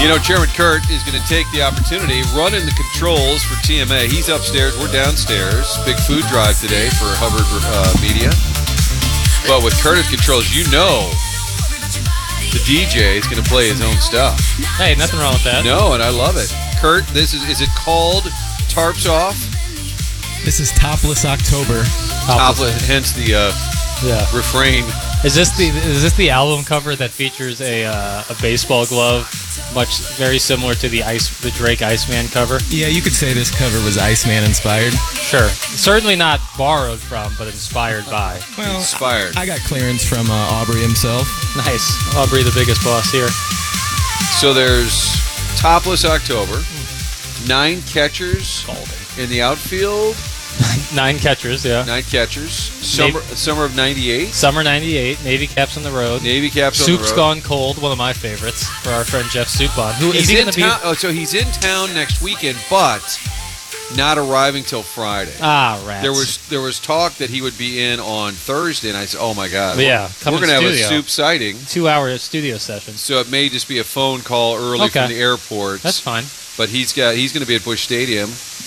You know, Chairman Kurt is going to take the opportunity, running the controls for TMA. He's upstairs, we're downstairs. Big food drive today for Hubbard Media. But with Kurt at controls, you know the DJ is going to play his own stuff. Hey, nothing wrong with that. No, and I love it. Kurt, is it called Tarps Off? This is Topless October. Topless, hence the refrain. Is this the album cover that features a baseball glove, very similar to the Drake Iceman cover? Yeah, you could say this cover was Iceman inspired. Sure, certainly not borrowed from, but inspired by. Well, inspired. I got clearance from Aubrey himself. Nice, Aubrey, the biggest boss here. So there's Topless October, 9 catchers in the outfield. 9 catchers, yeah. 9 catchers. Summer of '98. Summer '98. Navy caps on the road. Navy caps on the road. Soup's Gone Cold, one of my favorites for our friend Jeff Soupon. Who is he going to be? Oh, so he's in town next weekend, but not arriving till Friday. Ah, rats. There was talk that he would be in on Thursday, and I said, "Oh my God, yeah, we're going to have a Soup sighting, 2-hour studio session." So it may just be a phone call early from the airport. That's fine. But he's going to be at Busch Stadium.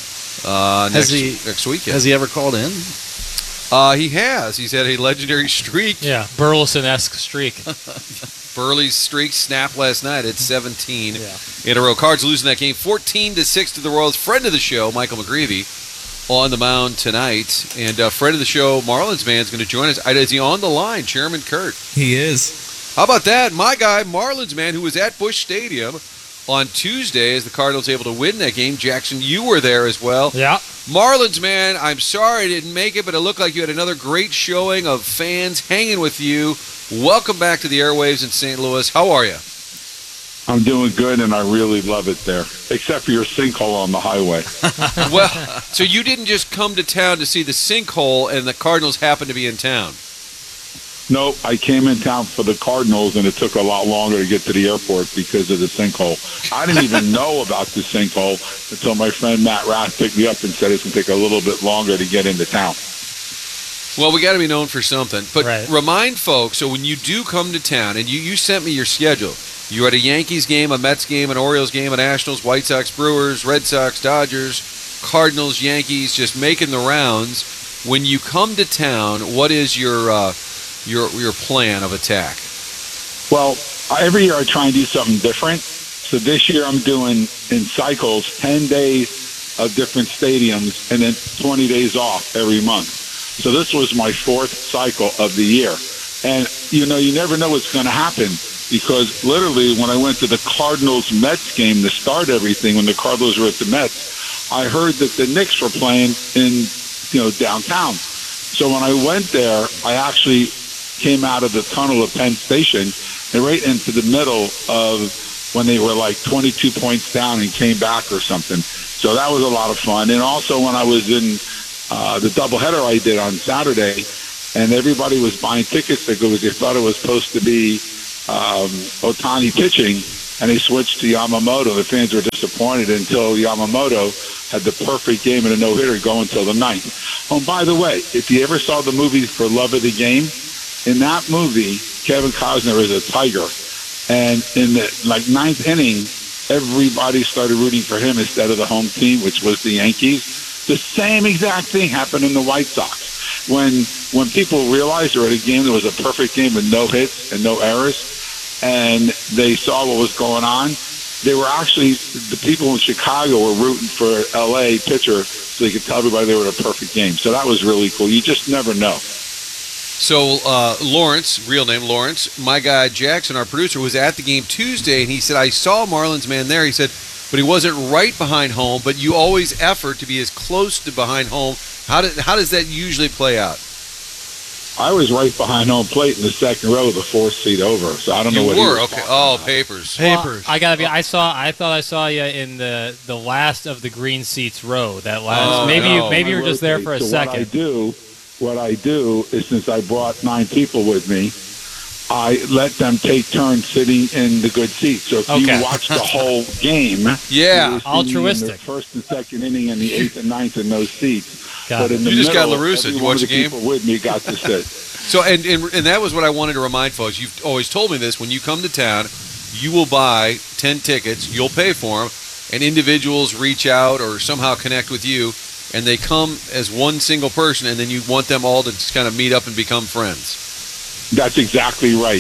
Next weekend. Has he ever called in? He has. He's had a legendary streak. Yeah, Burleson-esque streak. Burley's streak snapped last night at 17 in a row. Cards losing that game 14-6 to the Royals. Friend of the show, Michael McGreevy, on the mound tonight. And friend of the show, Marlins man, is going to join us. Is he on the line, Chairman Kurt? He is. How about that? My guy, Marlins man, who was at Busch Stadium on Tuesday as the Cardinals able to win that game. Jackson, you were there as well. Yeah. Marlins, man, I'm sorry I didn't make it, but it looked like you had another great showing of fans hanging with you. Welcome back to the airwaves in St. Louis. How are you? I'm doing good, and I really love it there, except for your sinkhole on the highway. Well, so you didn't just come to town to see the sinkhole, and the Cardinals happened to be in town. No, I came in town for the Cardinals, and it took a lot longer to get to the airport because of the sinkhole. I didn't even know about the sinkhole until my friend Matt Rath picked me up and said it's going to take a little bit longer to get into town. Well, we got to be known for something. But remind folks, so when you do come to town, and you sent me your schedule, you're at a Yankees game, a Mets game, an Orioles game, a Nationals, White Sox, Brewers, Red Sox, Dodgers, Cardinals, Yankees, just making the rounds. When you come to town, what is your plan of attack? Well, every year I try and do something different. So this year I'm doing in cycles 10 days of different stadiums and then 20 days off every month. So this was my 4th cycle of the year. And, you never know what's going to happen because literally when I went to the Cardinals-Mets game to start everything, when the Cardinals were at the Mets, I heard that the Knicks were playing in, downtown. So when I went there, I actually came out of the tunnel of Penn Station and right into the middle of when they were like 22 points down and came back or something. So that was a lot of fun. And also when I was in the doubleheader I did on Saturday, and everybody was buying tickets because they thought it was supposed to be Ohtani pitching, and they switched to Yamamoto. The fans were disappointed until Yamamoto had the perfect game and a no-hitter go until the 9th. Oh, and by the way, if you ever saw the movie For Love of the Game, in that movie, Kevin Costner is a tiger. And in the 9th inning, everybody started rooting for him instead of the home team, which was the Yankees. The same exact thing happened in the White Sox. When people realized they're at a game that was a perfect game with no hits and no errors, and they saw what was going on, they were actually, the people in Chicago were rooting for L.A. pitcher so they could tell everybody they were at a perfect game. So that was really cool. You just never know. So Lawrence, real name Lawrence, my guy Jackson, our producer, was at the game Tuesday, and he said, I saw Marlins man there. He said, but he wasn't right behind home, but you always effort to be as close to behind home. How does that usually play out? I was right behind home plate in the second row, the 4th seat over. So I don't know what you he were. was Okay. about. Papers. Well, I gotta be. I thought I saw you in the last of the green seats row. That last. Maybe you were just there for a second. What I do is, since I brought 9 people with me, I let them take turns sitting in the good seats. So if you watch the whole game, altruistic. In the first and second inning and the 8th and 9th in those seats. Got but in the you just middle, got LaRussa. Did you watch the game? People with me got to sit. So and that was what I wanted to remind folks. You've always told me this. When you come to town, you will buy 10 tickets, you'll pay for them, and individuals reach out or somehow connect with you, and they come as one single person, and then you want them all to just kind of meet up and become friends. That's exactly right.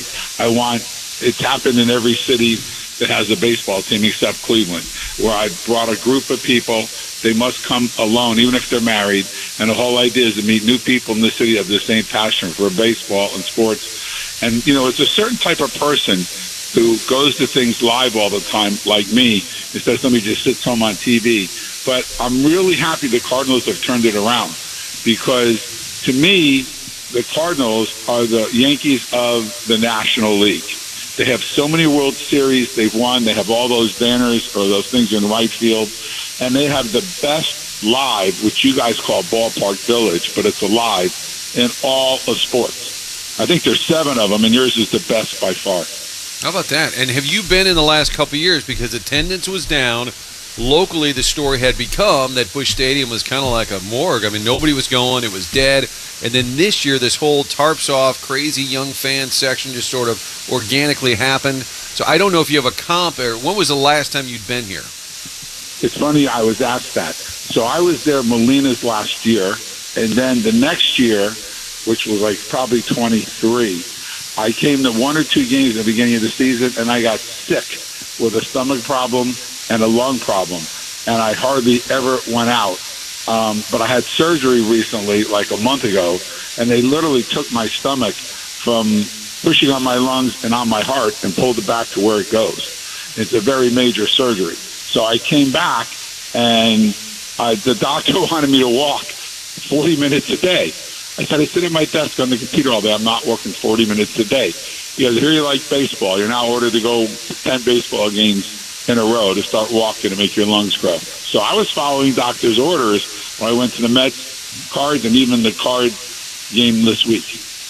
It's happened in every city that has a baseball team except Cleveland, where I brought a group of people. They must come alone, even if they're married. And the whole idea is to meet new people in the city who have the same passion for baseball and sports. And, it's a certain type of person who goes to things live all the time, like me, instead of somebody who just sits home on TV. But I'm really happy the Cardinals have turned it around, because to me, the Cardinals are the Yankees of the National League. They have so many World Series they've won. They have all those banners or those things in right field. And they have the best live, which you guys call Ballpark Village, but it's a live, in all of sports. I think there's 7 of them, and yours is the best by far. How about that? And have you been in the last couple of years? Because attendance was down. Locally, the story had become that Busch Stadium was kind of like a morgue. I mean, nobody was going. It was dead. And then this year, this whole tarps off, crazy young fan section just sort of organically happened. So I don't know if you have a comp, or when was the last time you'd been here? It's funny, I was asked that. So I was there Molina's last year, and then the next year, which was like probably 23, I came to 1 or 2 games at the beginning of the season, and I got sick with a stomach problem and a lung problem, and I hardly ever went out. But I had surgery recently, like a month ago, and they literally took my stomach from pushing on my lungs and on my heart and pulled it back to where it goes. It's a very major surgery. So I came back, and the doctor wanted me to walk 40 minutes a day. I said, I sit at my desk on the computer all day. I'm not working 40 minutes a day. He goes, here you like baseball. You're now ordered to go 10 baseball games in a row to start walking to make your lungs grow. So I was following doctor's orders when I went to the Mets Cards and even the Card game this week.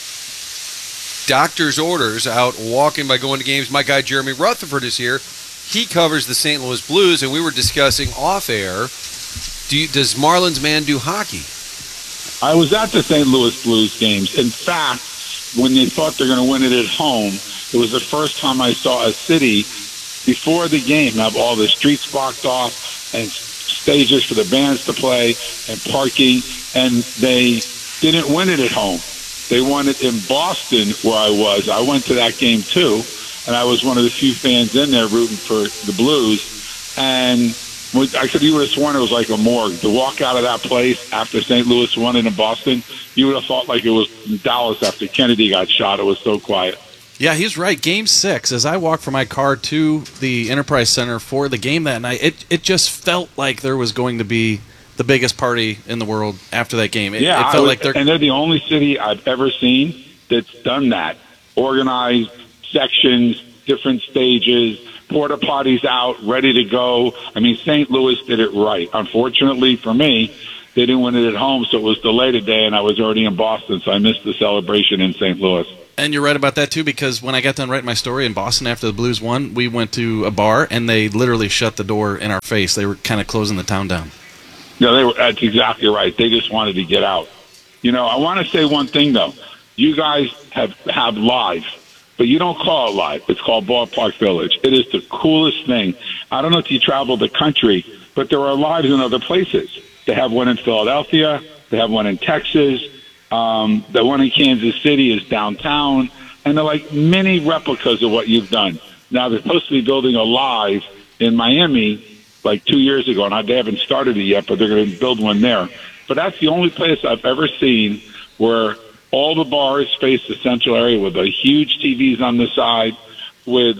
Doctor's orders, out walking by going to games. My guy Jeremy Rutherford is here. He covers the St. Louis Blues, and we were discussing off air, does Marlins man do hockey? I was at the St. Louis Blues games. In fact, when they thought they're going to win it at home, it was the first time I saw a city before the game have all the streets blocked off and stages for the bands to play and parking, and they didn't win it at home. They won it in Boston, where I was. I went to that game too, and I was one of the few fans in there rooting for the Blues. And I could, you would have sworn it was like a morgue. To walk out of that place after St. Louis won it in Boston, you would have thought like it was in Dallas after Kennedy got shot. It was so quiet. Yeah, he's right. Game 6, as I walked from my car to the Enterprise Center for the game that night, it just felt like there was going to be the biggest party in the world after that game. It felt like and they're the only city I've ever seen that's done that. Organized sections, different stages, porta potties out, ready to go. I mean, St. Louis did it right. Unfortunately for me, they didn't win it at home, so it was delayed a day, and I was already in Boston, so I missed the celebration in St. Louis. And you're right about that, too, because when I got done writing my story in Boston after the Blues won, we went to a bar, and they literally shut the door in our face. They were kind of closing the town down. No, that's exactly right. They just wanted to get out. I want to say one thing, though. You guys have live, but you don't call it live. It's called Ballpark Village. It is the coolest thing. I don't know if you travel the country, but there are lives in other places. They have one in Philadelphia. They have one in Texas. The one in Kansas City is downtown, and they're like mini replicas of what you've done. Now, they're supposed to be building a live in Miami like 2 years ago, and they haven't started it yet, but they're going to build one there. But that's the only place I've ever seen where all the bars face the central area with the huge TVs on the side, with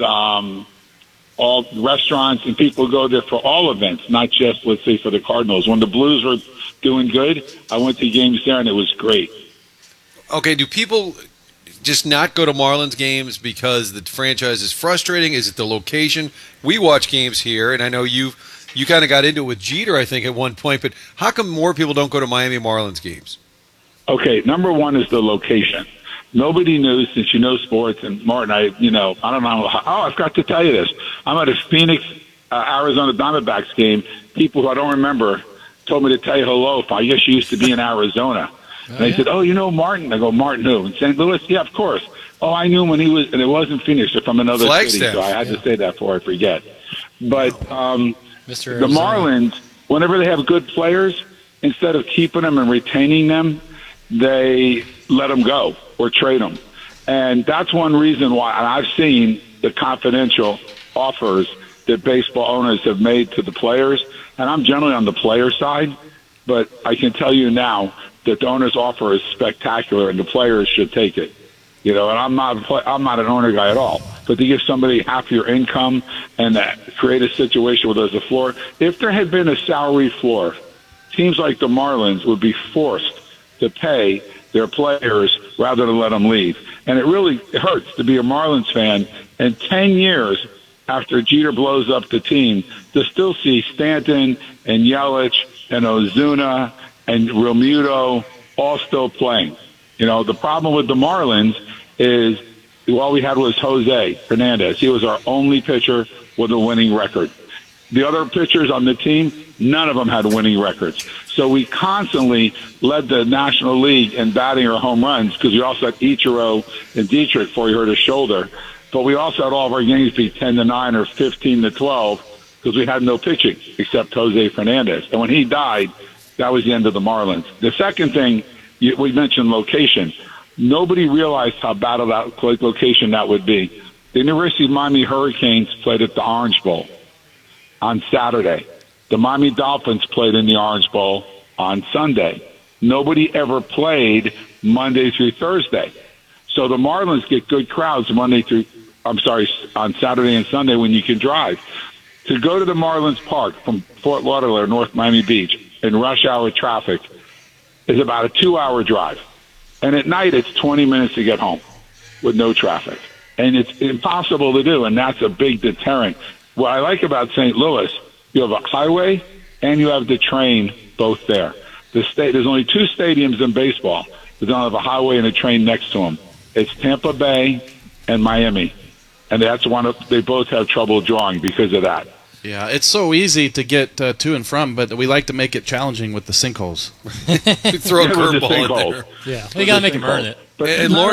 all restaurants, and people go there for all events, not just, let's say, for the Cardinals. When the Blues were doing good, I went to games there, and it was great. Okay, do people just not go to Marlins games because the franchise is frustrating? Is it the location? We watch games here, and I know you kind of got into it with Jeter, I think, at one point, but how come more people don't go to Miami Marlins games? Okay, number one is the location. Nobody knew, since you know sports, and Martin, I don't know. I forgot to tell you this. I'm at a Phoenix, Arizona Diamondbacks game. People who I don't remember told me to tell you hello. I guess you used to be in Arizona. And I said, you know Martin? I go, Martin who? In St. Louis? Yeah, of course. Oh, I knew him when he was, and it wasn't Phoenix. They're from another city, so I had to say that before I forget. But Mr. the Marlins, whenever they have good players, instead of keeping them and retaining them, they let them go or trade them. And that's one reason why, and I've seen the confidential offers that baseball owners have made to the players, and I'm generally on the player side, but I can tell you now that the owner's offer is spectacular, and the players should take it. You know, and I'm not an owner guy at all. But to give somebody half your income and create a situation where there's a floor, if there had been a salary floor, teams like the Marlins would be forced to pay their players rather than let them leave. And it really hurts to be a Marlins fan and 10 years after Jeter blows up the team to still see Stanton and Yelich and Ozuna and Realmuto all still playing. You know, the problem with the Marlins is all we had was Jose Fernandez. He was our only pitcher with a winning record. The other pitchers on the team, none of them had winning records. So we constantly led the National League in batting or home runs because we also had Ichiro and Dietrich before he hurt his shoulder. But we also had all of our games be 10-9 or 15-12 because we had no pitching except Jose Fernandez. And when he died, that was the end of the Marlins. The second thing, we mentioned location. Nobody realized how bad of that location that would be. The University of Miami Hurricanes played at the Orange Bowl on Saturday. The Miami Dolphins played in the Orange Bowl on Sunday. Nobody ever played Monday through Thursday. So the Marlins get good crowds on Saturday and Sunday when you can drive. To go to the Marlins Park from Fort Lauderdale, North Miami Beach, in rush hour traffic is about a 2-hour drive. And at night, it's 20 minutes to get home with no traffic. And it's impossible to do, and that's a big deterrent. What I like about St. Louis, you have a highway and you have the train both there. There's only 2 stadiums in baseball that don't have a highway and a train next to them. It's Tampa Bay and Miami. And they both have trouble drawing because of that. Yeah, it's so easy to get to and from, but we like to make it challenging with the sinkholes. Throw a curveball in there. Yeah, you got to make them earn it. But not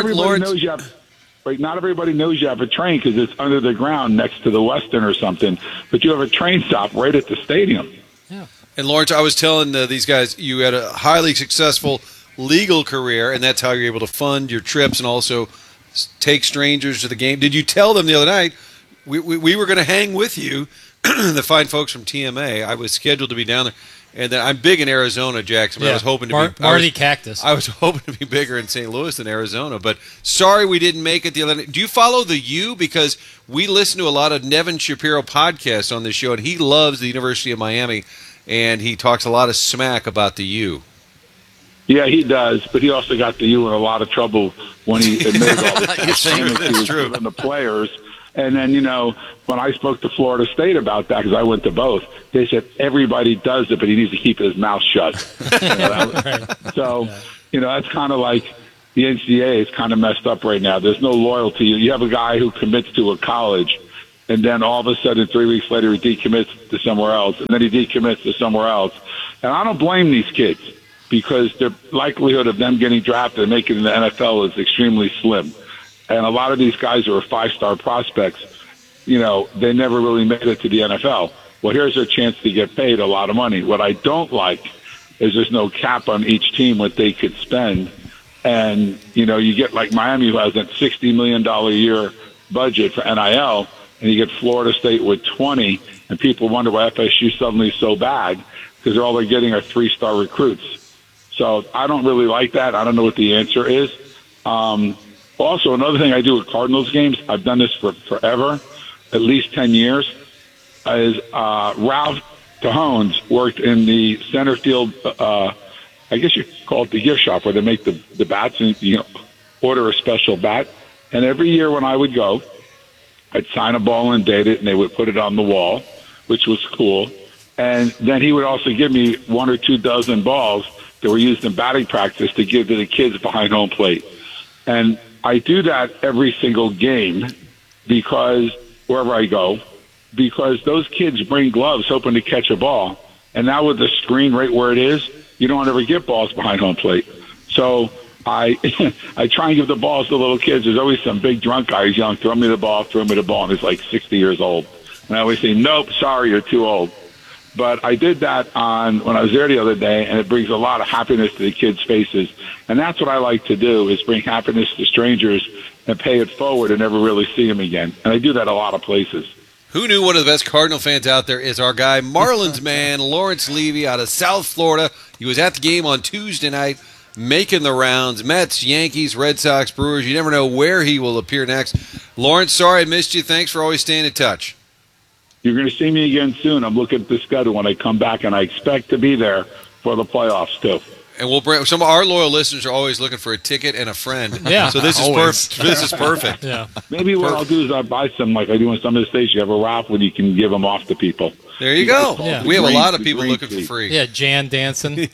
everybody knows you have a train because it's under the ground next to the Western or something. But you have a train stop right at the stadium. Yeah. And Lawrence, I was telling these guys you had a highly successful legal career, and that's how you're able to fund your trips and also take strangers to the game. Did you tell them the other night we were going to hang with you? The fine folks from TMA. I was scheduled to be down there, and then I'm big in Arizona, Jackson. But I was hoping to be Marty Cactus. I was hoping to be bigger in St. Louis than Arizona. But sorry we didn't make it the other night. Do you follow the U? Because we listen to a lot of Nevin Shapiro podcasts on this show, and he loves the University of Miami, and he talks a lot of smack about the U. Yeah, he does, but he also got the U in a lot of trouble when he admitted all the That's true. giving the players. And then, when I spoke to Florida State about that, because I went to both, they said everybody does it, but he needs to keep his mouth shut. So, that's kind of like the NCAA is kind of messed up right now. There's no loyalty. You have a guy who commits to a college, and then all of a sudden 3 weeks later he decommits to somewhere else, and then he decommits to somewhere else. And I don't blame these kids because the likelihood of them getting drafted and making it in the NFL is extremely slim. And a lot of these guys who are 5-star prospects, they never really made it to the NFL. Well, here's their chance to get paid a lot of money. What I don't like is there's no cap on each team what they could spend. And, you get like Miami who has that $60 million a year budget for NIL, and you get Florida State with 20, and people wonder why FSU suddenly is so bad because all they're getting are 3-star recruits. So I don't really like that. I don't know what the answer is. Also, another thing I do with Cardinals games, I've done this for forever, at least 10 years, is Ralph Cajones worked in the center field, I guess you call it the gift shop, where they make the bats and order a special bat. And every year when I would go, I'd sign a ball and date it, and they would put it on the wall, which was cool. And then he would also give me 1 or 2 dozen balls that were used in batting practice to give to the kids behind home plate. And I do that every single game because wherever I go, because those kids bring gloves hoping to catch a ball. And now with the screen right where it is, you don't ever get balls behind home plate. So I try and give the balls to little kids. There's always some big drunk guy who's young, throw me the ball, and he's like 60 years old. And I always say, nope, sorry, you're too old. But I did that when I was there the other day, and it brings a lot of happiness to the kids' faces. And that's what I like to do, is bring happiness to strangers and pay it forward and never really see them again. And I do that a lot of places. Who knew one of the best Cardinal fans out there is our guy, Marlins man, Lawrence Levy out of South Florida. He was at the game on Tuesday night, making the rounds. Mets, Yankees, Red Sox, Brewers. You never know where he will appear next. Lawrence, sorry I missed you. Thanks for always staying in touch. You're going to see me again soon. I'm looking at the schedule when I come back, and I expect to be there for the playoffs, too. And we'll bring some of our loyal listeners are always looking for a ticket and a friend. Yeah, so this is perfect. This is perfect. Yeah. Maybe what I'll do is I'll buy some, like I do in some of the states. You have a raffle and you can give them off to people. There you go. Yeah. We have a lot of people looking for free. Yeah, Jan dancing.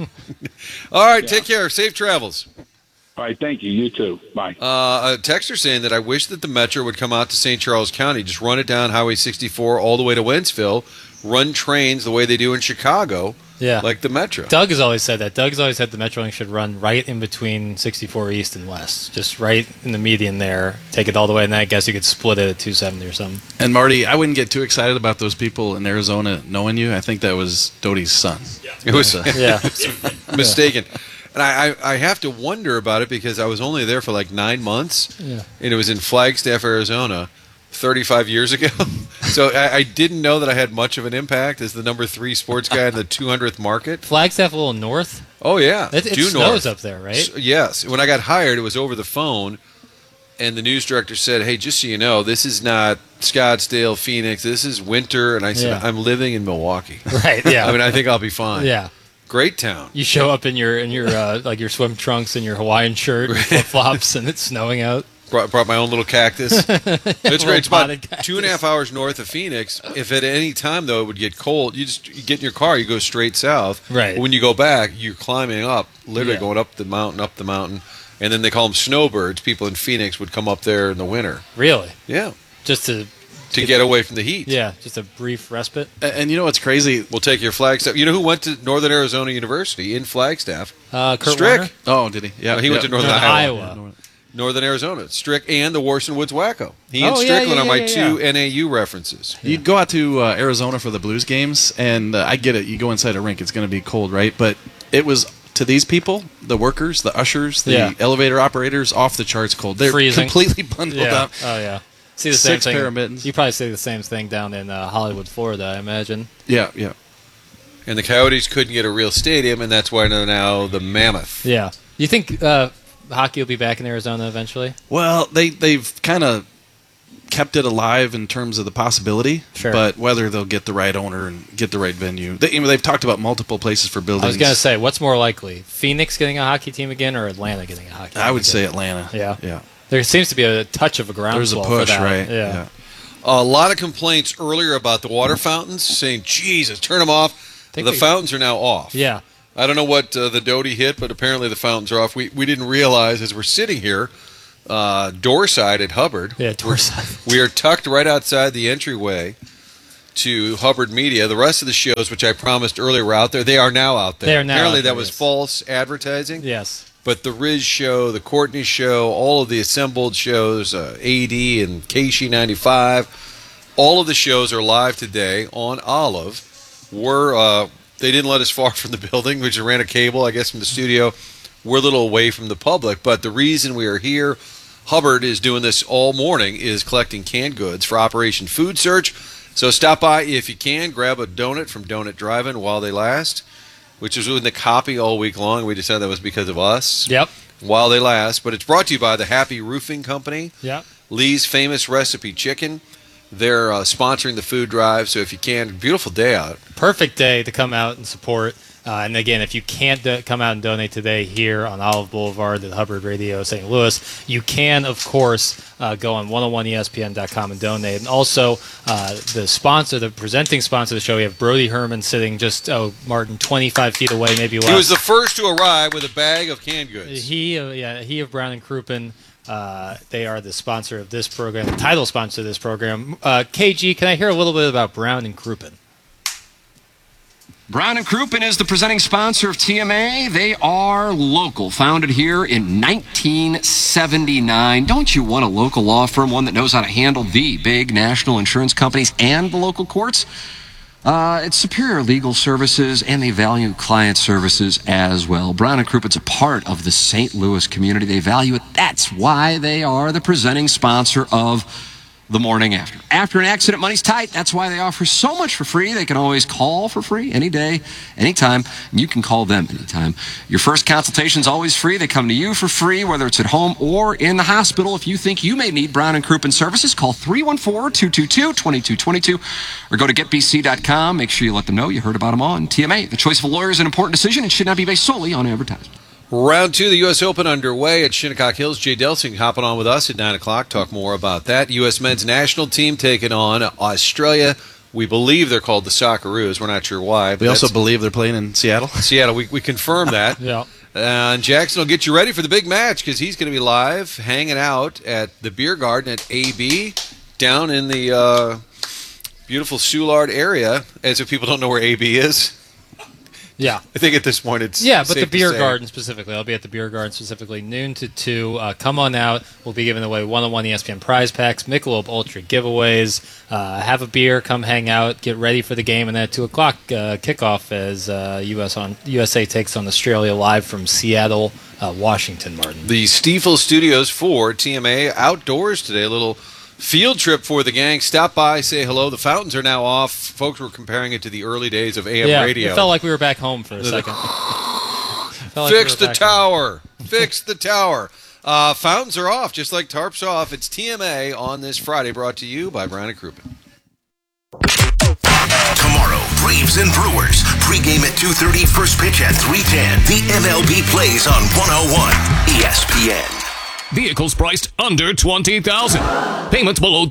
All right, take care. Safe travels. All right, thank you. You too. Bye. A texter saying that I wish that the Metro would come out to St. Charles County, just run it down Highway 64 all the way to Wentzville, run trains the way they do in Chicago, Yeah. like the Metro. Doug has always said that. Doug's always said the Metrolink should run right in between 64 East and West, just right in the median there. Take it all the way, and then I guess you could split it at 270 or something. And Marty, I wouldn't get too excited about those people in Arizona knowing you. I think that was Doty's son. It was Yeah. mistaken. And I have to wonder about it because I was only there for like 9 months, Yeah. and it was in Flagstaff, Arizona, 35 years ago. So I didn't know that I had much of an impact as the number 3 sports guy in the 200th market. Flagstaff a little north. Oh, yeah. It Due snows north. up there, right? Yes. When I got hired, it was over the phone, and the news director said, hey, just so you know, this is not Scottsdale, Phoenix. This is winter. And I said, Yeah. I'm living in Milwaukee. Right, yeah. I mean, I think I'll be fine. Yeah. Great town. You show up in your like your swim trunks and your Hawaiian shirt and flip flops, and it's snowing out. Brought my own little cactus. It's great. It's about potted cactus. 2.5 hours north of Phoenix. If at any time, though, it would get cold, you get in your car, you go straight south. Right. When you go back, you're climbing up, literally Yeah. going up the mountain. And then they call them snowbirds. People in Phoenix would come up there in the winter. Really? Yeah. Just to Get away from the heat. yeah, just a brief respite. And you know what's crazy? We'll take your Flagstaff. You know who went to Northern Arizona University in Flagstaff? Kurt Strick. Warner? Oh, did he? Yeah, No, he went to Northern Iowa. Northern Arizona. Strick and the Warson Woods Wacko. He and Oh, yeah, Strickland yeah, are my yeah, two NAU references. You'd go out to Arizona for the Blues games, and I get it. You go inside a rink, it's going to be cold, right? But it was, to these people, the workers, the ushers, the Yeah. elevator operators, off the charts cold. They're Freezing. completely bundled Yeah. up. Oh yeah. See the 6 same pair thing. of mittens. You probably see the same thing down in Hollywood, Florida, I imagine. Yeah, yeah. And the Coyotes couldn't get a real stadium, and that's why they're now the Mammoth. Yeah. You think hockey will be back in Arizona eventually? Well, they've kind of kept it alive in terms of the possibility, Sure. but whether they'll get the right owner and get the right venue. They've talked about multiple places for buildings. I was going to say, what's more likely, Phoenix getting a hockey team again or Atlanta getting a hockey team I would again? say Atlanta. Yeah. Yeah. There seems to be a touch of a There's a groundswell for push, that. right? Yeah. A lot of complaints earlier about the water fountains, saying, Jesus, turn them off. The fountains are now off. Yeah. I don't know what the Doty hit, but apparently the fountains are off. We didn't realize as we're sitting here, doorside at Hubbard. Yeah, doorside. We are tucked right outside the entryway to Hubbard Media. The rest of the shows, which I promised earlier, were out there. They are now out there. They are now Apparently out there, that was yes. false advertising. Yes. But the Riz show, the Courtney show, all of the assembled shows, AD and KC 95, all of the shows are live today on Olive. They didn't let us far from the building. We just ran a cable, I guess, from the studio. We're a little away from the public. But the reason we are here, Hubbard is doing this all morning, is collecting canned goods for Operation Food Search. So stop by if you can. Grab a donut from Donut Drive-In while they last, which is in the copy all week long. We decided that was because of us. Yep. While they last. But it's brought to you by the Happy Roofing Company. Yep. Lee's Famous Recipe Chicken. They're sponsoring the food drive, so if you can, beautiful day out. Perfect day to come out and support. And again, if you can't come out and donate today here on Olive Boulevard at Hubbard Radio St. Louis, you can, of course, go on 101ESPN.com and donate. And also, the presenting sponsor of the show, we have Brody Herman sitting just, Martin, 25 feet away, maybe less. He was the first to arrive with a bag of canned goods. He of Brown and Crouppen. They are the sponsor of this program, the title sponsor of this program. KG, can I hear a little bit about Brown and Crouppen? Brown & Crouppen is the presenting sponsor of TMA. They are local, founded here in 1979. Don't you want a local law firm, one that knows how to handle the big national insurance companies and the local courts? It's superior legal services, and they value client services as well. Brown & Crouppen's a part of the St. Louis community. They value it. That's why they are the presenting sponsor of The Morning After. After an accident, money's tight. That's why they offer so much for free. They can always call for free any day, anytime. And you can call them anytime. Your first consultation's always free. They come to you for free, whether it's at home or in the hospital. If you think you may need Brown & Crouppen services, call 314-222-2222 or go to getbc.com. Make sure you let them know you heard about them on TMA. The choice of a lawyer is an important decision and should not be based solely on advertisement. Round 2 of the U.S. Open underway at Shinnecock Hills. Jay Delsing hopping on with us at 9 o'clock. Talk more about that. U.S. men's national team taking on Australia. We believe they're called the Socceroos. We're not sure why. We also believe they're playing in Seattle. Seattle, we confirm that. Yeah. And Jackson will get you ready for the big match because he's going to be live hanging out at the Beer Garden at AB down in the beautiful Soulard area, as if people don't know where AB is. Yeah. I think at this point it's but safe the Beer to say. Garden specifically. I'll be at the Beer Garden specifically noon to 2. Come on out. We'll be giving away one-on-one ESPN prize packs, Michelob Ultra giveaways. Have a beer, come hang out, get ready for the game, and then at 2 o'clock kickoff as USA takes on Australia live from Seattle, Washington, Martin. The Stiefel Studios for TMA outdoors today. A little field trip for the gang. Stop by, say hello. The fountains are now off. Folks were comparing it to the early days of AM radio. It felt like we were back home for a second. Fix the tower. Fix the tower. Fountains are off, just like tarps off. It's TMA on this Friday, brought to you by Brown & Crouppen. Tomorrow, Braves and Brewers. Pre-game at 2:30, first pitch at 3:10. The MLB plays on 101 ESPN. Vehicles priced under $20,000. Payments below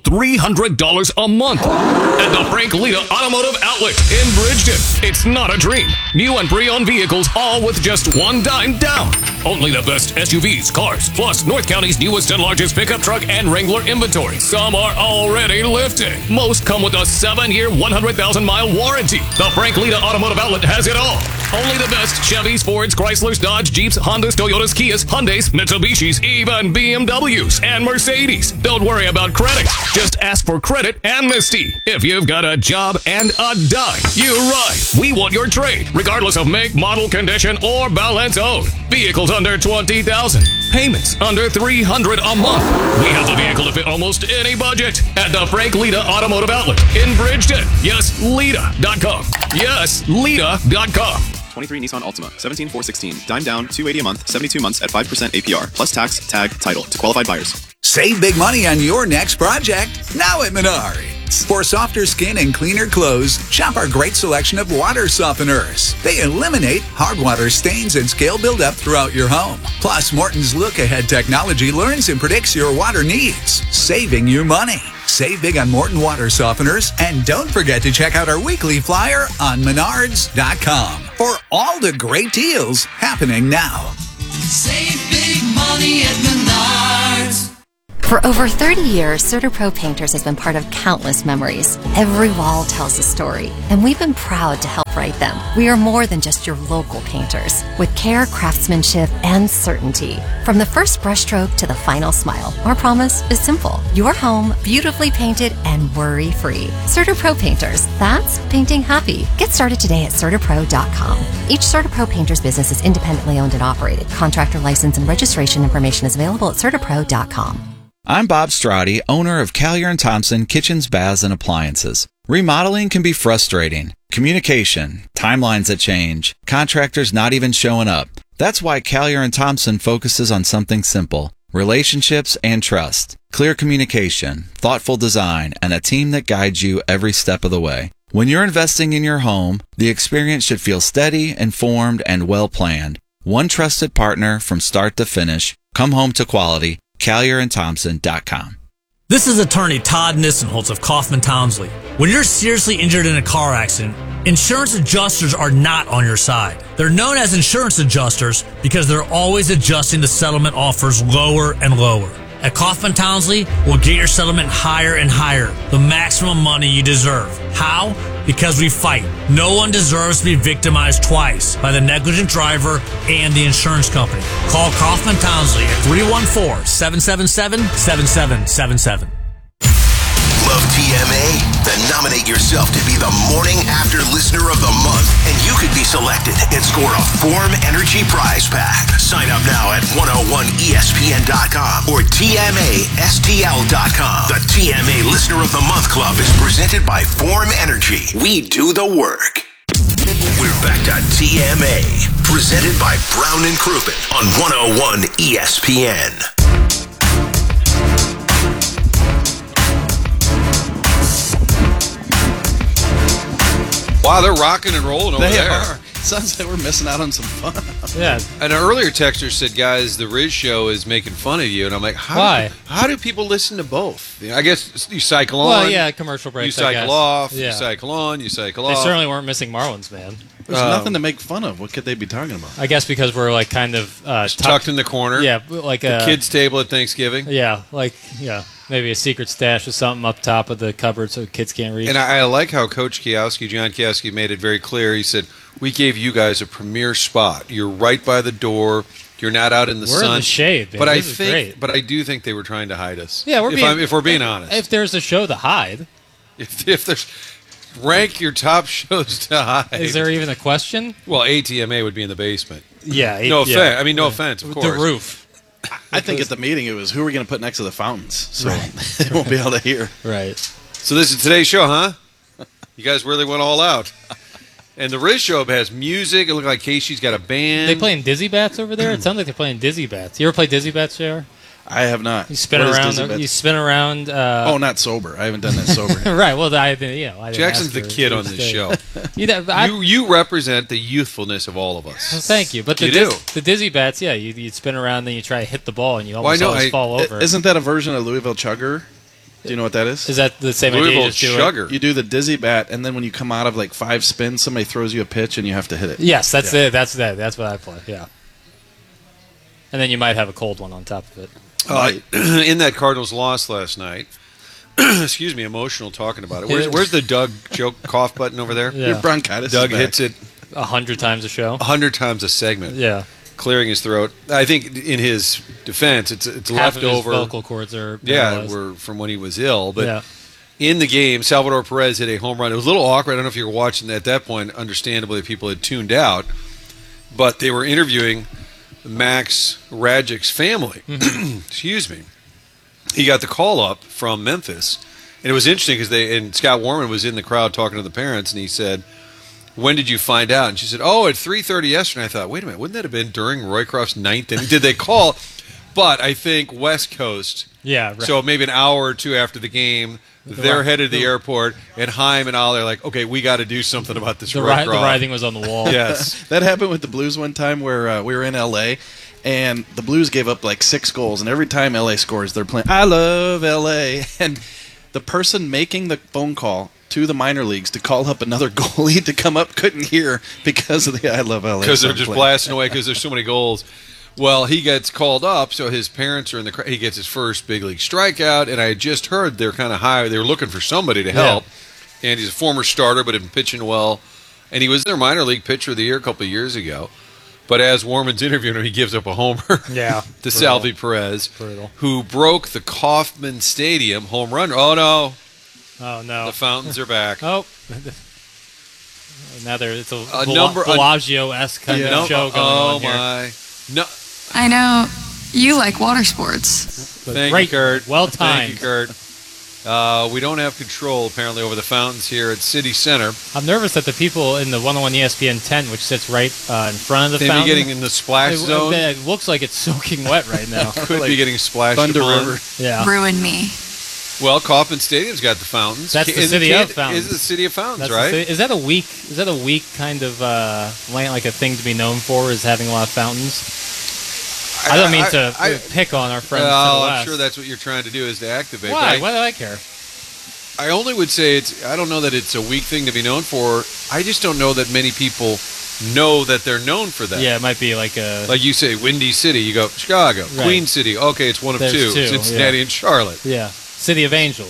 $300 a month. At the Frank Lita Automotive Outlet in Bridgeton. It's not a dream. New and pre-owned vehicles, all with just $1 down. Only the best SUVs, cars, plus North County's newest and largest pickup truck and Wrangler inventory. Some are already lifting. Most come with a 7-year, 100,000-mile warranty. The Frank Lita Automotive Outlet has it all. Only the best Chevys, Fords, Chryslers, Dodge, Jeeps, Hondas, Toyotas, Kias, Hyundais, Mitsubishis, even BMWs and Mercedes. Don't worry about credit. Just ask for credit amnesty. If you've got a job and a dime, you ride. We want your trade, regardless of make, model, condition, or balance owed. Vehicles under $20,000. Payments under $300 a month. We have the vehicle to fit almost any budget at the Frank Lita Automotive Outlet in Bridgeton. Yes, Lita.com. Yes, Lita.com. 23 Nissan Altima, 17,416. Dime down, $280 a month, 72 months at 5% APR, plus tax, tag, title to qualified buyers. Save big money on your next project, now at Menards. For softer skin and cleaner clothes, shop our great selection of water softeners. They eliminate hard water stains and scale buildup throughout your home. Plus, Morton's look-ahead technology learns and predicts your water needs, saving you money. Save big on Morton water softeners, and don't forget to check out our weekly flyer on Menards.com for all the great deals happening now. Save big money at Menards. For over 30 years, CertaPro Painters has been part of countless memories. Every wall tells a story, and we've been proud to help write them. We are more than just your local painters, with care, craftsmanship, and certainty. From the first brushstroke to the final smile, our promise is simple. Your home, beautifully painted and worry-free. CertaPro Painters, that's painting happy. Get started today at CertaPro.com. Each CertaPro Painters business is independently owned and operated. Contractor license and registration information is available at CertaPro.com. I'm Bob Strati, owner of Callier & Thompson Kitchens, Baths, and Appliances. Remodeling can be frustrating. Communication, timelines that change, contractors not even showing up. That's why Callier & Thompson focuses on something simple: relationships and trust, clear communication, thoughtful design, and a team that guides you every step of the way. When you're investing in your home, the experience should feel steady, informed, and well-planned. One trusted partner from start to finish. Come home to quality. CallierandThompson.com. This is attorney Todd Nissenholtz of Kaufman Townsley. When you're seriously injured in a car accident, insurance adjusters are not on your side. They're known as insurance adjusters because they're always adjusting the settlement offers lower and lower. At Kaufman Townsley, we'll get your settlement higher and higher, the maximum money you deserve. How? because we fight. No one deserves to be victimized twice by the negligent driver and the insurance company. Call Kaufman Townsley at 314-777-7777. Love TMA? Then nominate yourself to be the Morning After Listener of the Month, and you could be selected and score a Form Energy prize pack. Sign up now at 101ESPN.com or TMASTL.com. The TMA Listener of the Month Club is presented by Form Energy. We do the work. We're back to TMA, presented by Brown and Crouppen on 101 ESPN. Wow, they're rocking and rolling over there. They are. Sounds like we're missing out on some fun. Yeah. An earlier texter said, guys, the Riz Show is making fun of you. And I'm like, why? How do people listen to both? I guess you cycle on. Well, yeah, commercial breaks, you cycle off. Yeah. You cycle on. You cycle They off. certainly weren't missing Marlins, man. There's nothing to make fun of. What could they be talking about? I guess because we're like kind of tucked in the corner. Yeah, like the kids' table at Thanksgiving. Yeah, maybe a secret stash or something up top of the cupboard so kids can't reach. And I like how Coach Kiowski, John Kiowski, made it very clear. He said, we gave you guys a premier spot. You're right by the door. You're not out in the sun. We're in the shade, man. But This is great. But I do think they were trying to hide us. Yeah, if we're being honest. If there's a show to hide. If there's... Rank your top shows to hide. Is there even a question? Well, ATMA would be in the basement. Yeah. No offense. I mean, no offense, of course. The roof. I think at the meeting it was who are we going to put next to the fountains, so they won't be able to hear. Right. So this is today's show, huh? You guys really went all out. And the Riz Show has music. It looked like Casey's got a band. They playing Dizzy Bats over there? It sounds like they're playing Dizzy Bats. You ever play Dizzy Bats, JR? I have not. You spin around. You spin around. Not sober. I haven't done that sober. Right. Well, I Jackson's the kid on this show. You represent the youthfulness of all of us. Well, thank you. But the Dizzy Bats, yeah, you spin around, then you try to hit the ball, and you almost always fall over. Isn't that a version of Louisville Chugger? Do you know what that is? Is that the same Louisville idea? Chugger. You do the Dizzy Bat, and then when you come out of like 5 spins, somebody throws you a pitch, and you have to hit it. Yes, that's it. That's what I play. Yeah. And then you might have a cold one on top of it. In that Cardinals loss last night, excuse me, emotional talking about it. Where's the Doug joke cough button over there? Yeah. Your bronchitis. Doug hits it 100 times a show. 100 times a segment. Yeah. Clearing his throat. I think in his defense, it's half left of his over. Vocal cords are were from when he was ill. But in the game, Salvador Perez hit a home run. It was a little awkward. I don't know if you were watching at that point. Understandably, people had tuned out, but they were interviewing Max Radjich's family. Excuse me. He got the call up from Memphis, and it was interesting because Scott Warman was in the crowd talking to the parents, and he said, "When did you find out?" And she said, "Oh, at 3:30 yesterday." I thought, wait a minute, wouldn't that have been during Roycroft's ninth inning? Did they call? But I think West Coast. Yeah. Right. So maybe an hour or two after the game, they're headed to the airport, and Haim and Ollie are like, "Okay, we got to do something about this." The writing was on the wall. Yes, that happened with the Blues one time where we were in L.A. and the Blues gave up like 6 goals, and every time L.A. scores, they're playing "I Love L.A." and the person making the phone call to the minor leagues to call up another goalie to come up couldn't hear because of the "I Love LA." Because they're just blasting away because there's so many goals. Well, he gets called up, so his parents are in the crowd. He gets his first big league strikeout, and I had just heard they're kind of high. They were looking for somebody to help, and he's a former starter but had been pitching well, and he was their minor league pitcher of the year a couple of years ago. But as Warman's interviewing him, he gives up a homer to Salvi Perez, who broke the Kauffman Stadium home run. Oh, no. Oh, no. The fountains are back. Oh. Now it's a Bellagio-esque kind of show going on here. Oh, my. No. I know you like water sports. Thank you, Kurt. Well timed. Thank you, Kurt. We don't have control, apparently, over the fountains here at City Center. I'm nervous that the people in the 101 ESPN tent, which sits right in front of the fountain, be getting in the splash zone. It looks like it's soaking wet right now. Could be getting splashed Thunder upon. River. Yeah. Ruin me. Well, Kauffman Stadium's got the fountains. That's the city of fountains. Is the city of fountains, right? Is that a weak kind of like a thing to be known for? Is having a lot of fountains? I don't mean to pick on our friends. I'm sure that's what you're trying to do is to activate. Why? Why do I care? I only would say I don't know that it's a weak thing to be known for. I just don't know that many people know that they're known for that. Yeah, it might be like you say, Windy City. You go Chicago, right. Queen City. Okay, it's one of two. Cincinnati and Charlotte. Yeah, City of Angels.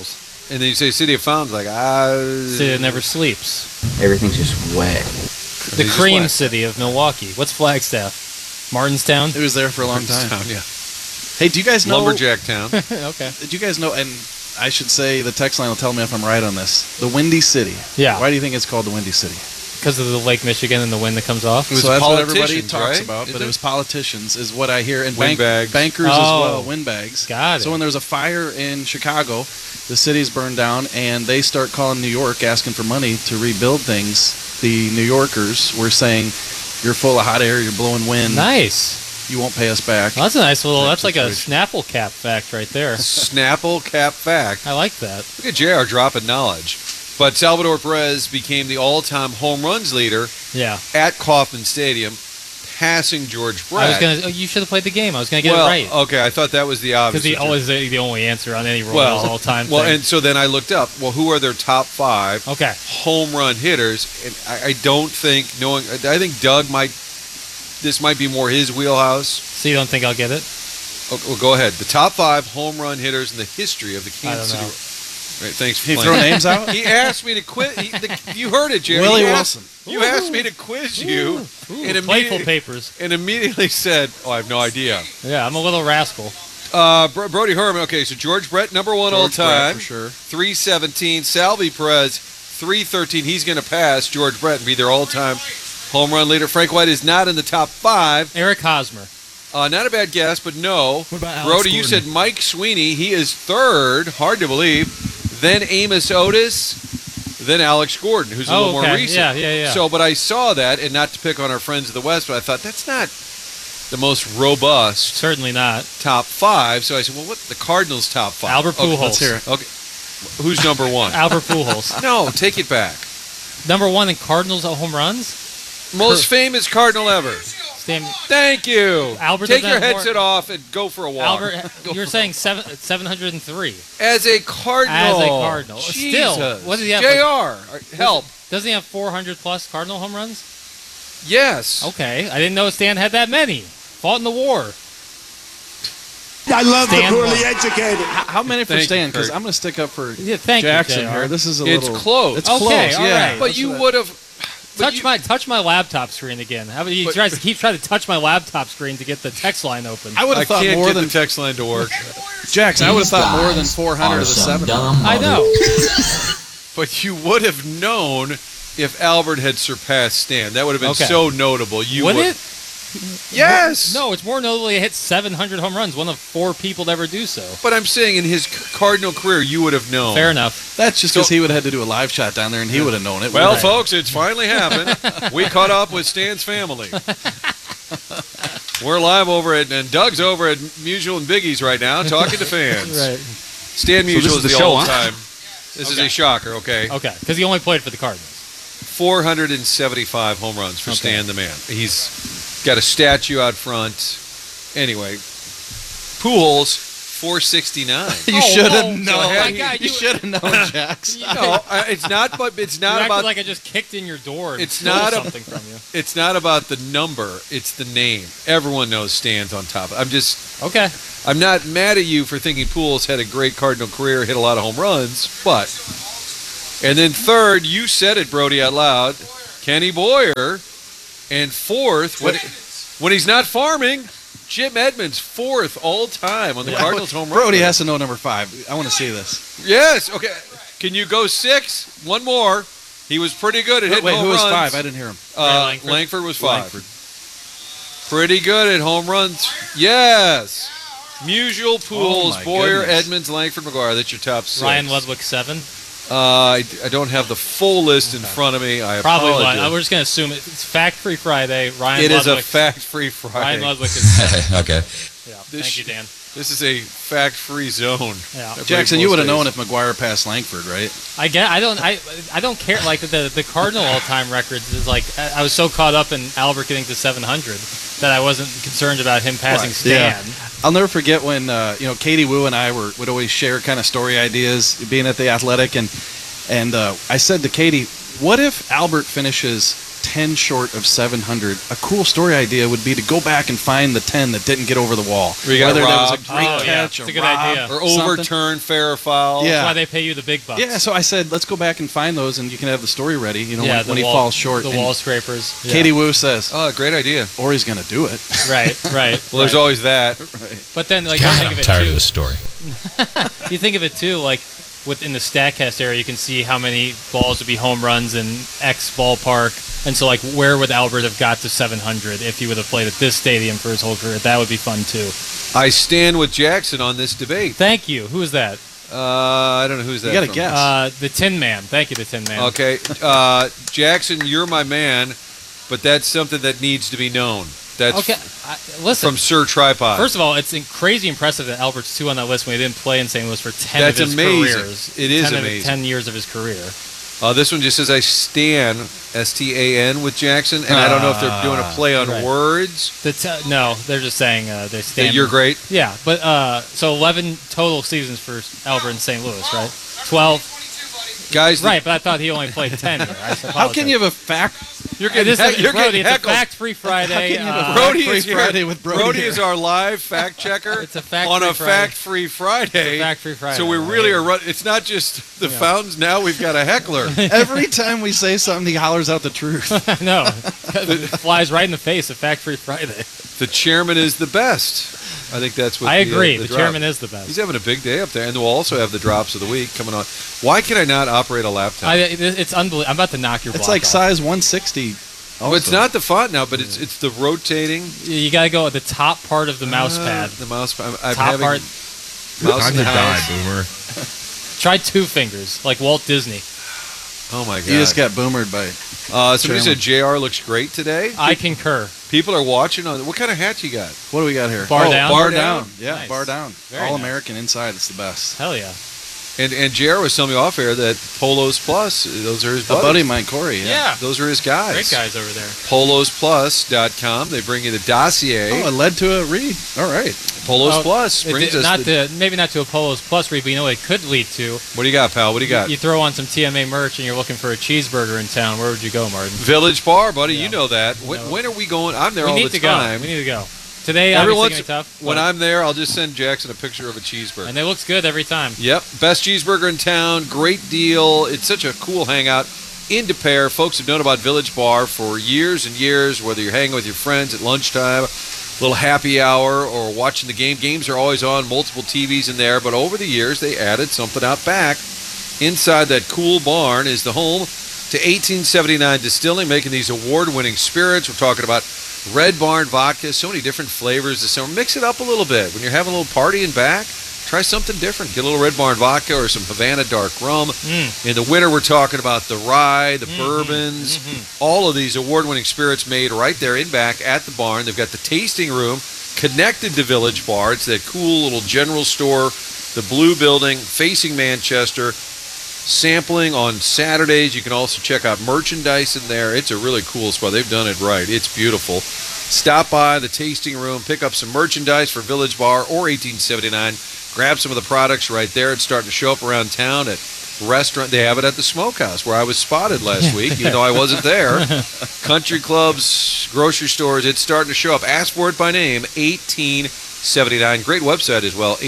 And then you say City of Fountains, like, City that never sleeps. Everything's just wet. The cream city of Milwaukee. What's Flagstaff? Martinstown? It was there for a long time. Yeah. Hey, do you guys know... Lumberjack Town. Okay. Did you guys know, and I should say the text line will tell me if I'm right on this, the Windy City. Yeah. Why do you think it's called the Windy City? Because of the Lake Michigan and the wind that comes off? So that's what everybody talks right? about, but it was politicians is what I hear, and Windbags. bankers as well, windbags. Got it. So when there's a fire in Chicago, the city's burned down, and they start calling New York asking for money to rebuild things. The New Yorkers were saying, you're full of hot air, you're blowing wind. Nice. You won't pay us back. Well, that's a nice little, that's like a Snapple cap fact right there. Snapple cap fact. I like that. Look at JR dropping knowledge. But Salvador Perez became the all-time home runs leader at Kauffman Stadium, passing George Brett. You should have played the game. I was going to get it right. Okay, I thought that was the obvious. Because he always the only answer on any Royals all-time Well, thing. and so then I looked up, who are their top 5 home run hitters? And I don't think, I think Doug this might be more his wheelhouse. So you don't think I'll get it? Okay, well, go ahead. The top 5 home run hitters in the history of the Kansas City. Right, thanks for playing. Throw names out? He asked me to quiz. You heard it, Jerry. Willie Wilson. You asked me to quiz you. And playful papers. And immediately said, I have no idea. Yeah, I'm a little rascal. Brody Herman. Okay, so George Brett, number 1 all time. For sure. 317. Salvi Perez, 313. He's going to pass George Brett and be their all-time home run leader. Frank White is not in the top 5. Eric Hosmer. Not a bad guess, but no. What about Alex Brody, Gordon? you said Mike Sweeney. He is 3rd. Hard to believe. Then Amos Otis. Then Alex Gordon, who's a little more recent. Yeah. So, but I saw that, and not to pick on our friends of the West, but I thought that's not the most robust. Certainly not. Top 5. So I said, well, what? The Cardinals' top 5. Albert Pujols. Okay, let's hear it. Okay. Who's number 1? Albert Pujols. No, take it back. Number 1 in Cardinals home runs? Most famous Cardinal ever. Thank you. Albert, take your headset off and go for a walk. Albert, you're saying 703. As a Cardinal. Still, what does he have? JR, help. Doesn't he have 400 plus Cardinal home runs? Yes. Okay, I didn't know Stan had that many. Fought in the war. I love Stan the poorly educated. How many for Stan? Because I'm going to stick up for thank Jackson you, here. This is It's close. It's okay, close. all Yeah. right. But you would have. Touch my laptop screen again. How about he tries to keep trying to touch my laptop screen to get the text line open? I would have thought more than the text line to work. Jax, I would have thought more than 400 of the 7. I know. But you would have known if Albert had surpassed Stan. That would have been so notable. Would it? Yes. No, it's more notable he hit 700 home runs. One of 4 people to ever do so. But I'm saying in his Cardinal career, you would have known. Fair enough. That's just because he would have had to do a live shot down there, and he would have known it. Well, folks, it's finally happened. We caught up with Stan's family. We're live over at, and Doug's over at Musial and Biggie's right now, talking to fans. Right. Stan Musial is the all-time. This is a shocker, okay? Okay, because he only played for the Cardinals. 475 home runs for Stan the man. He's got a statue out front. Anyway, Pujols, 469. You should have known. Oh my God, you should have known, Jax. No, it's not. But it's not about. Like I just kicked in your door. And it's not something from you. It's not about the number. It's the name. Everyone knows Stan's on top. I'm just okay. I'm not mad at you for thinking Pujols had a great Cardinal career, hit a lot of home runs, but. And then 3rd, you said it, Brody, out loud, Kenny Boyer. And 4th, when he's not farming, Jim Edmonds, 4th all-time on the Cardinals home run. Brody has to know number 5. I want to see this. Yes, okay. Can you go 6? One more. He was pretty good at hitting home runs. Who was 5? I didn't hear him. Langford was 5. Pretty good at home runs. Yes. Musial, Pujols, Boyer, Edmonds, Langford, McGuire. That's your top 6. Ryan Ludwig, 7. I don't have the full list in front of me. I Probably apologize. one. We're just going to assume it's Fact-Free Friday. Ryan It Ludwig. is a fact-free Friday. Ryan Ludwig is okay. Yeah, thank you, Dan. This is a fact-free zone. Yeah. Jackson, you would have known if McGuire passed Langford, right? I don't care. Like the Cardinal all-time records is like I was so caught up in Albert getting to 700 that I wasn't concerned about him passing Stan. Yeah. I'll never forget when Katie Wu and I would always share kind of story ideas being at the Athletic, and I said to Katie, what if Albert finishes 10 short of 700. A cool story idea would be to go back and find the 10 that didn't get over the wall. Whether that was a great catch, It's a good idea. or overturn fair or foul. Yeah. That's why they pay you the big bucks. Yeah, so I said, let's go back and find those, and you can have the story ready. You know, Yeah, when he falls short. The And wall scrapers. Yeah. Katie Wu says, "Oh, great idea." Ori's going to do it. Right. Well, there's always that. But then, like, God, you think I'm of it tired too. of this story. You think of it too, like within the StatCast area, you can see how many balls would be home runs in X ballpark, and so like where would Albert have got to 700 if he would have played at this stadium for his whole career? That would be fun too. I stand with Jackson on this debate. Thank you. Who is that? I don't know who's that. You got to from. guess. The Tin Man. Thank you, the Tin Man. Okay, Jackson, you're my man, but that's something that needs to be known. That's Okay. Listen. from Sir Tripod. First of all, it's crazy impressive that Albert's 2 on that list when he didn't play in St. Louis for 10 That's of his amazing. careers. It is 10 amazing. 10 years of his career. This one just says I stand, STAN, with Jackson, and I don't know if they're doing a play on right. words. No, they're just saying they stand. That you're great. Yeah, but so 11 total seasons for Albert in St. Louis, right? 12. Guys, right, but I thought he only played 10 here. How can you have a fact? You're getting Brody, it's a heckled. fact-free Friday. Brody Fact-Free is here. Friday with Brody is our live fact checker. It's a fact-free on a Friday. fact-free Friday. It's a fact-free Friday. So we really are running. It's not just the fountains. Now we've got a heckler. Every time we say something, he hollers out the truth. I know. It flies right in the face of Fact-Free Friday. The chairman is the best. I think that's what I agree. The drop. chairman is the best. He's having a big day up there, and we'll also have the drops of the week coming on. Why can I not operate a laptop? It's unbelievable. I'm about to knock your It's block like off. size 160. Well, it's not the font now, but it's the rotating. You got to go at the top part of the mouse pad. The mouse pad. I'm Top having part. mouse Time in to the die, house. Boomer. Try 2 fingers, like Walt Disney. Oh my god! You just got boomered by. Somebody said JR looks great today. I concur. People are watching on. What kind of hat you got? What do we got here? Bar down? Bar Bar down. down? Yeah, Nice. bar down. Very All nice. American inside. It's the best. Hell yeah. And JR was telling me off air that Polos Plus, those are his A buddies. buddy of mine, Corey. Yeah. Those are his guys. Great guys over there. PolosPlus.com. They bring you the dossier. Oh, it led to a read. All right. Polos Oh, Plus it brings did- us. maybe not to a Polos Plus read, but you know what it could lead to? What do you got, pal? What do you got? You throw on some TMA merch and you're looking for a cheeseburger in town. Where would you go, Martin? Village Bar, buddy. Yeah. You know that. When are we going? I'm there We all need the to time. go. We need to go. Today, Every obviously, once gonna be tough. when but- I'm there, I'll just send Jackson a picture of a cheeseburger. and it looks good every time. Yep, best cheeseburger in town. Great deal. It's such a cool hangout. In Des Peres, folks have known about Village Bar for years and years. Whether you're hanging with your friends at lunchtime, a little happy hour, or watching the game. Games are always on. Multiple TVs in there. But over the years, they added something out back. Inside that cool barn is the home to 1879 Distilling, making these award-winning spirits. We're talking about Red Barn vodka, so many different flavors this summer. Mix it up a little bit. When you're having a little party in back, try something different. Get a little Red Barn vodka or some Havana Dark Rum. In the winter, we're talking about the rye, the bourbons, all of these award-winning spirits made right there in back at the barn. They've got the tasting room connected to Village Bar. It's that cool little general store, the blue building facing Manchester. Sampling on Saturdays. You can also check out merchandise in there. It's a really cool spot. They've done it right. It's beautiful. Stop by the tasting room, pick up some merchandise for Village Bar or 1879. Grab some of the products right there. It's starting to show up around town at restaurant. They have it at the Smokehouse where I was spotted last week, even though I wasn't there. Country clubs, grocery stores. It's starting to show up. Ask for it by name. 1879. Great website as well.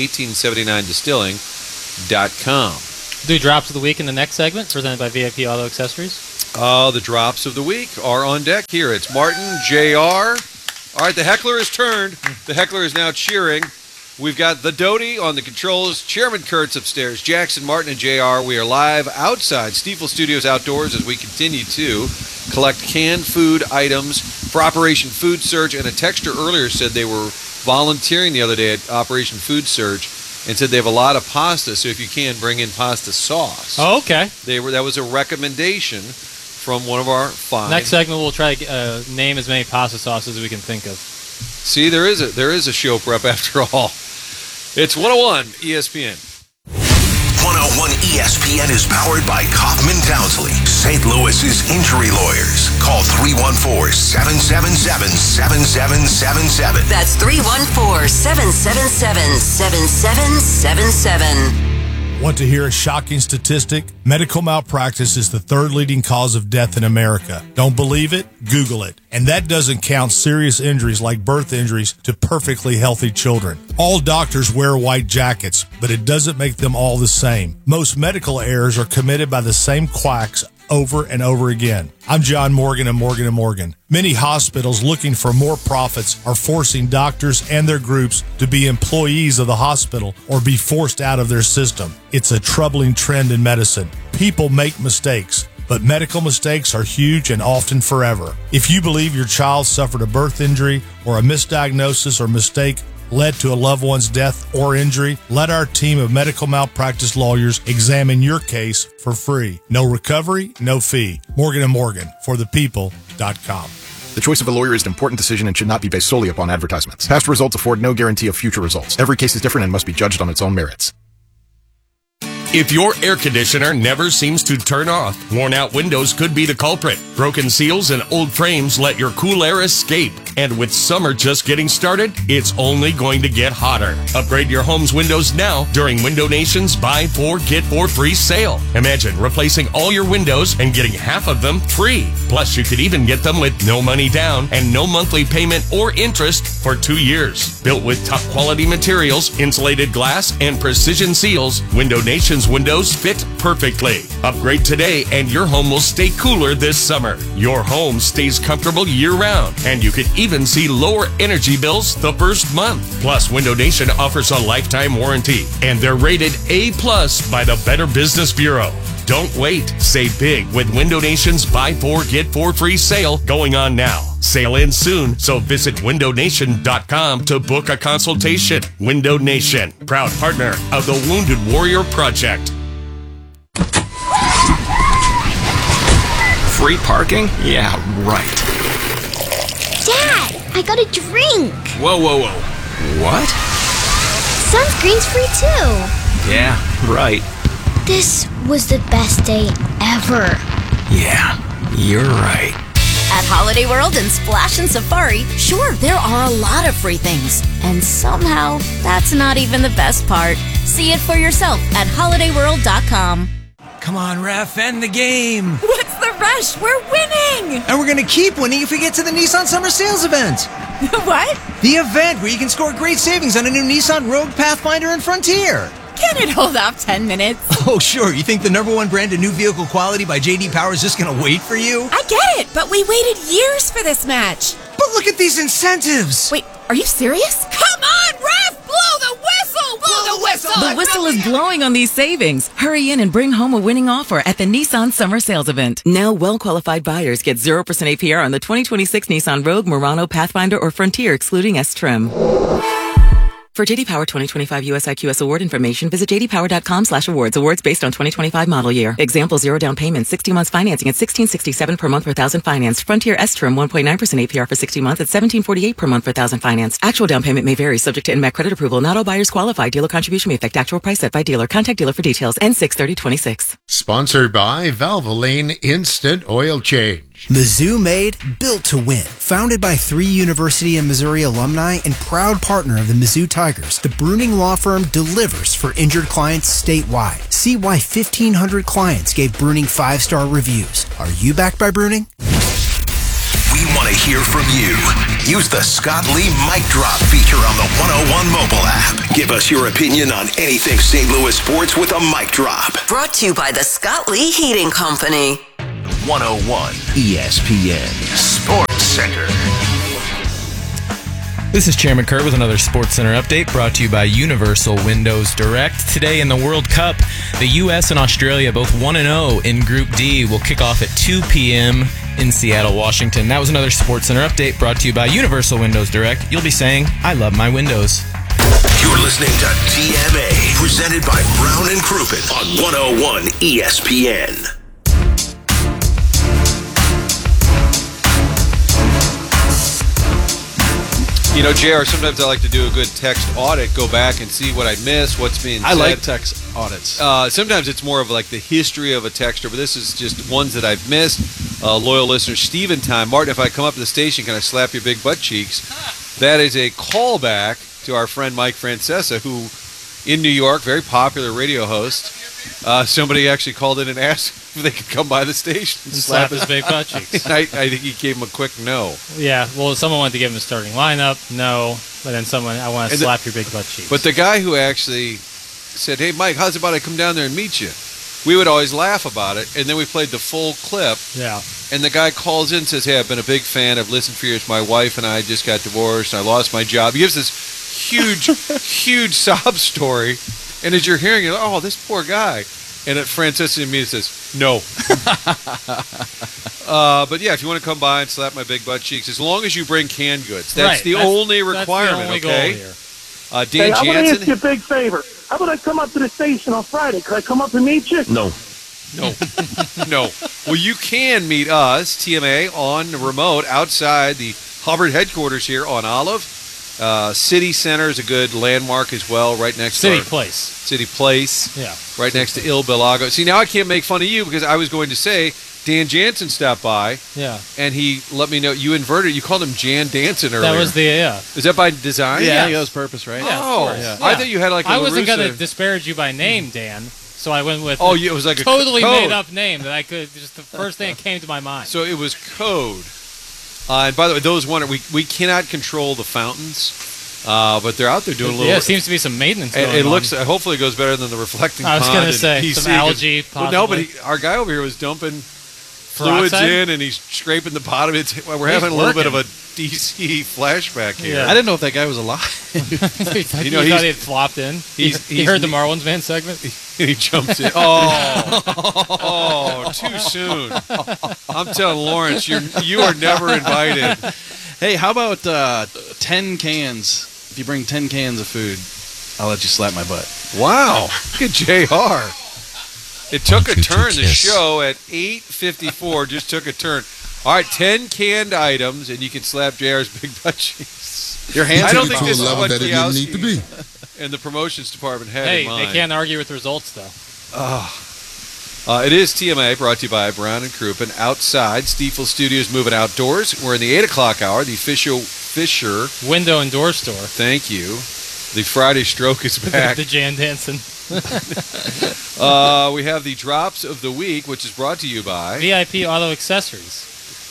1879distilling.com. Do drops of the week in the next segment, presented by VIP Auto Accessories. The drops of the week are on deck here. It's Martin, JR. All right, the heckler is turned. The heckler is now cheering. We've got the Doty on the controls. Chairman Kurtz upstairs. Jackson, Martin, and JR. We are live outside Stiefel Studios outdoors as we continue to collect canned food items for Operation Food Search. And a texter earlier said they were volunteering the other day at Operation Food Search and said they have a lot of pasta, so if you can, bring in pasta sauce. Oh, okay. That was a recommendation from one of our fine. Next segment, we'll try to name as many pasta sauces as we can think of. See, there is a show prep after all. It's 101 ESPN. 101 ESPN is powered by Kaufman Townsley, St. Louis's injury lawyers. Call 314-777-7777. That's 314-777-7777. Want to hear a shocking statistic? Medical malpractice is the third leading cause of death in America. Don't believe it? Google it. And that doesn't count serious injuries like birth injuries to perfectly healthy children. All doctors wear white jackets, but it doesn't make them all the same. Most medical errors are committed by the same quacks over and over again. I'm John Morgan of Morgan & Morgan. Many hospitals looking for more profits are forcing doctors and their groups to be employees of the hospital or be forced out of their system. It's a troubling trend in medicine. People make mistakes, but medical mistakes are huge and often forever. If you believe your child suffered a birth injury or a misdiagnosis or mistake led to a loved one's death or injury, let our team of medical malpractice lawyers examine your case for free. No recovery, no fee. Morgan & Morgan, forthepeople.com. The choice of a lawyer is an important decision and should not be based solely upon advertisements. Past results afford no guarantee of future results. Every case is different and must be judged on its own merits. If your air conditioner never seems to turn off, worn-out windows could be the culprit. Broken seals and old frames let your cool air escape. And with summer just getting started, it's only going to get hotter. Upgrade your home's windows now during Window Nation's Buy 4, Get 4 free sale. Imagine replacing all your windows and getting half of them free. Plus, you could even get them with no money down and no monthly payment or interest for 2 years. Built with top-quality materials, insulated glass, and precision seals, Window Nation's windows fit perfectly. Upgrade today and your home will stay cooler this summer. Your home stays comfortable year-round, and you could even see lower energy bills the first month. Plus, Window Nation offers a lifetime warranty, and they're rated A+ by the Better Business Bureau. Don't wait. Save big with Window Nation's Buy 4, Get 4 free sale going on now. Sale ends soon, so visit windownation.com to book a consultation. Window Nation, proud partner of the Wounded Warrior Project. Free parking? Yeah, right. Dad, I got a drink. Whoa. What? Sunscreen's free too. Yeah, right. This was the best day ever. Yeah, you're right. At Holiday World and Splash and Safari, sure, there are a lot of free things. And somehow, that's not even the best part. See it for yourself at holidayworld.com. Come on, ref, end the game. What's the rush? We're winning! And we're going to keep winning if we get to the Nissan Summer Sales event. What? The event where you can score great savings on a new Nissan Rogue, Pathfinder, and Frontier. Can it hold off 10 minutes? Oh, sure. You think the #1 brand of new vehicle quality by J.D. Power is just going to wait for you? I get it, but we waited years for this match. But look at these incentives. Wait, are you serious? Come on, ref! Blow the whistle! Blow the whistle! The whistle is blowing on these savings. Hurry in and bring home a winning offer at the Nissan Summer Sales Event. Now, well-qualified buyers get 0% APR on the 2026 Nissan Rogue, Murano, Pathfinder, or Frontier, excluding S-Trim. For JD Power 2025 US IQS award information, visit jdpower.com/awards. Awards based on 2025 model year. Example, 0 down payment, 60 months financing at $1,667 per month per thousand financed. Frontier S-Trim, 1.9% APR for 60 months at $1,748 per month per thousand financed. Actual down payment may vary, subject to NMAC credit approval. Not all buyers qualify. Dealer contribution may affect actual price set by dealer. Contact dealer for details. N6/3026. Sponsored by Valvoline Instant Oil Change. Mizzou made, built to win. Founded by 3 University of Missouri alumni and proud partner of the Mizzou Tigers, the Bruning Law Firm delivers for injured clients statewide. See why 1,500 clients gave Bruning 5-star reviews. Are you backed by Bruning? We want to hear from you. Use the Scott Lee Mic Drop feature on the 101 mobile app. Give us your opinion on anything St. Louis sports with a mic drop. Brought to you by the Scott Lee Heating Company. 101 ESPN Sports Center. This is Chairman Kurt with another Sports Center update brought to you by Universal Windows Direct. Today in the World Cup, the U.S. and Australia, both 1-0 in Group D, will kick off at 2 p.m. in Seattle, Washington. That was another Sports Center update brought to you by Universal Windows Direct. You'll be saying, I love my windows. You're listening to TMA, presented by Brown and Crouppen on 101 ESPN. You know, JR, sometimes I like to do a good text audit, go back and see what I missed, what's being said. I like text audits. Sometimes it's more of like the history of a texter, but this is just ones that I've missed. Loyal listener, Steven Time. Martin, if I come up to the station, can I slap your big butt cheeks? That is a callback to our friend Mike Francesa, who in New York, very popular radio host. Somebody actually called in and asked if they could come by the station and slap his big butt cheeks. I think he gave him a quick no. Yeah, well, someone wanted to give him a starting lineup, no. But then I want to slap your big butt cheeks. But the guy who actually said, hey, Mike, how's it about I come down there and meet you? We would always laugh about it, and then we played the full clip. Yeah. And the guy calls in and says, hey, I've been a big fan. I've listened for years. My wife and I just got divorced, and I lost my job. He gives this huge, huge sob story. And as you're hearing it, oh, this poor guy. And Francis and me says, no. But, yeah, if you want to come by and slap my big butt cheeks, as long as you bring canned goods. That's the only requirement, that's the okay? only goal here. Dan I want to Jansen? ask you a big favor. How about I come up to the station on Friday? Could I come up and meet you? No. Well, you can meet us, TMA, on the remote outside the Hubbard headquarters here on Olive. City Center is a good landmark as well, right next to City Place. Yeah. Right next to Il Belago. See, now I can't make fun of you because I was going to say Dan Jansen stopped by. Yeah. And he let me know you inverted. You called him Jan Danson earlier. That was Is that by design? Yeah, that was purpose, right? Yeah, Oh, of course. I thought you had like a I wasn't LaRussa- going to disparage you by name, Dan. So I went with it was like a totally code. made up name that I could just the first thing that came to my mind. So it was code. And by the way, those we cannot control the fountains, but they're out there doing a little. Yeah, it seems to be some maintenance. And going it on. looks. Hopefully, it goes better than the reflecting. I was going to say PC, some algae. Well, no, but our guy over here was dumping fluids in, and he's scraping the bottom. We're having a little bit of a DC flashback here. Yeah. I didn't know if that guy was alive. you thought he had flopped in. He heard the Marlins Man segment. He jumps in. Oh, too soon. I'm telling Lawrence, you are never invited. Hey, how about 10 cans? If you bring 10 cans of food, I'll let you slap my butt. Wow. Look at JR. It took a turn. The show at 8:54 just took a turn. All right, 10 canned items, and you can slap JR's big butt cheeks. Your hands. I don't think this is what that it didn't need to be. Kwiatkowski and the promotions department had in mind. They can't argue with results, though. It is TMA, brought to you by Brown and Crouppen. Outside, Stiefel Studios moving outdoors. We're in the 8 o'clock hour. The Fisher Window and Door Store. Thank you. The Friday Stroke is back. The Jan Danson. We have the Drops of the Week, which is brought to you by VIP Auto Accessories.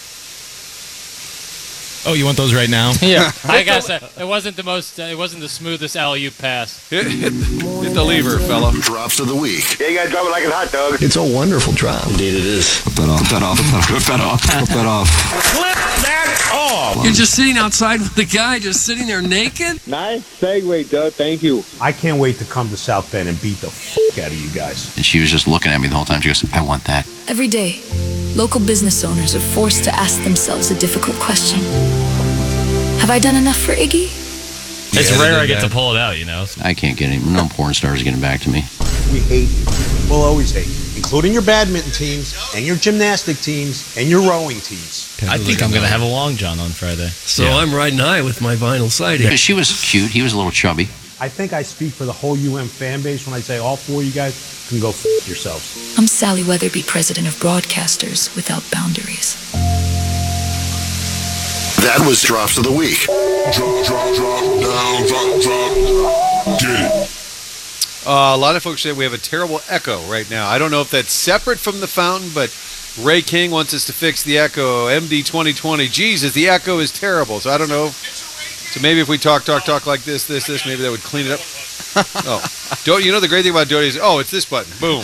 Oh, you want those right now? Yeah, I gotta say, it wasn't the smoothest alley-oop pass. Hit the lever, fella. Drops of the week. Yeah, you gotta drop it like a hot dog. It's a wonderful drop. Indeed it is. Flip that off. Flip that off. You're just sitting outside with the guy just sitting there naked? Nice segue, Doug. Thank you. I can't wait to come to South Bend and beat the f*** out of you guys. And she was just looking at me the whole time. She goes, I want that. Every day, local business owners are forced to ask themselves a difficult question. Have I done enough for Iggy? It's rare I get to pull it out, I can't get any. No porn stars getting back to me. We hate you. We'll always hate you, including your badminton teams and your gymnastic teams and your rowing teams. I think I'm going to have a long john on Friday. So I'm riding high with my vinyl siding. She was cute. He was a little chubby. I think I speak for the whole UM fan base when I say all four of you guys can go f*** yourselves. I'm Sally Weatherby, president of Broadcasters Without Boundaries. That was Drops of the Week. Drop, down, drop. Get it. A lot of folks say we have a terrible echo right now. I don't know if that's separate from the fountain, but Ray King wants us to fix the echo. MD 2020. Jesus, the echo is terrible. So I don't know. So maybe if we talk like this, maybe that would clean it up. The great thing about Doty is, it's this button. Boom.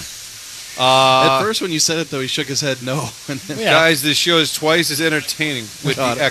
At first, when you said it, though, he shook his head no. Guys, this show is twice as entertaining with the echo.